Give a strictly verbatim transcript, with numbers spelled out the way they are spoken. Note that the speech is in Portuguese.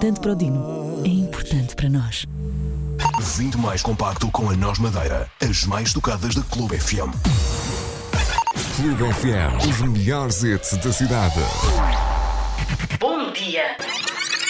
importante para o Dino, é importante para nós. vinte mais compacto com a Nós Madeira. As mais tocadas da Clube F M. Clube F M, os melhores hits da cidade. Bom dia!